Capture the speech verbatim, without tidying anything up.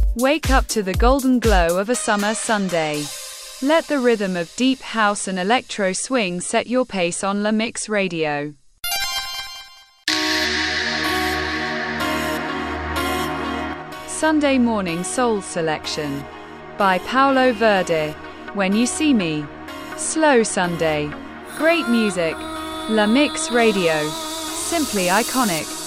Wake up to the golden glow of a summer Sunday. Let the rhythm of deep house and electro swing set your pace on La Mix Radio. Sunday Morning Soul Selection by Paulo Verde. When You See Me. Slow Sunday. Great music. La Mix Radio. Simply iconic.